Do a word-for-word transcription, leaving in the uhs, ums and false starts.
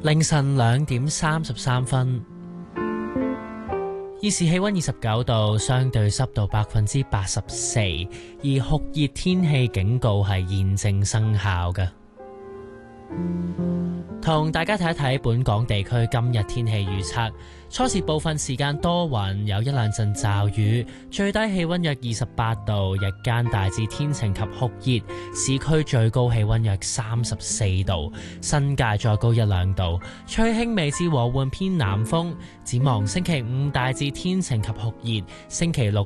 凌晨兩點三十三分，現時氣溫二十九度，相對濕度百分之八十四，而酷熱天氣警告係現正生效嘅。同大家睇一睇本港地區今日天氣預測。初時部分時間多雲，有一兩陣驟雨，最低氣溫約二十八度，日間大致天晴及酷熱，市區最高氣溫約三十四度，新界再高一兩度，吹輕微至和緩偏南風。展望星期五大致天晴及酷熱，星期六